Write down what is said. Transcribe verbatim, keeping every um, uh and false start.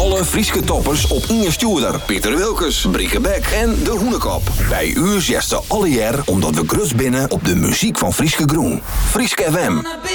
Alle Frieske toppers op Inge Stuurder, Pieter Wilkes, Brieke Beck en De Hoenekop. Bij u zesde alle jaar omdat we grut binnen op de muziek van Frieske Groen. Frieske F M.